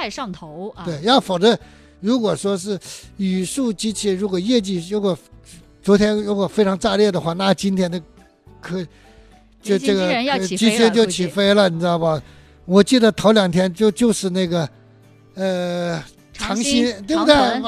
太上头啊。 对，要否则如果说是语速机器，如果业绩昨天如果非常炸裂的话，那今天的这个机器人就起飞了，你知道吧？我记得头2天就是那个长鑫，对不对？